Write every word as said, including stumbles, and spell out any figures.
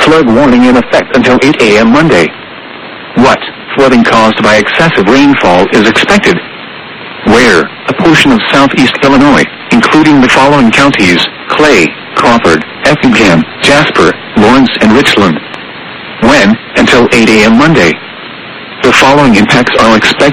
flood warning in effect until eight a m Monday. What flooding caused by excessive rainfall is expected? Where? A portion of southeast Illinois, including the following counties: Clay, Crawford, Effingham, Jasper, Lawrence, and Richland. When? Until eight a m Monday. The following impacts are expected